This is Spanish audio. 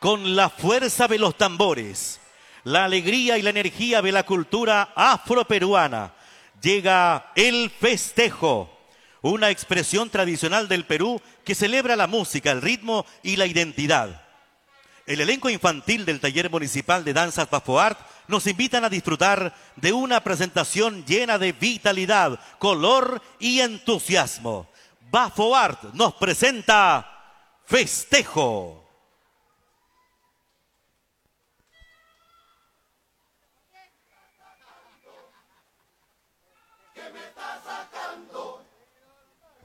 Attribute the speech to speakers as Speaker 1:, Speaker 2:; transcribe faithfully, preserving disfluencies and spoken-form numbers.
Speaker 1: con la fuerza de los tambores, la alegría y la energía de la cultura afroperuana, llega el festejo, una expresión tradicional del Perú que celebra la música, el ritmo y la identidad. El elenco infantil del Taller Municipal de Danzas Bafoart nos invitan a disfrutar de una presentación llena de vitalidad, color y entusiasmo. Bafoart nos presenta Festejo.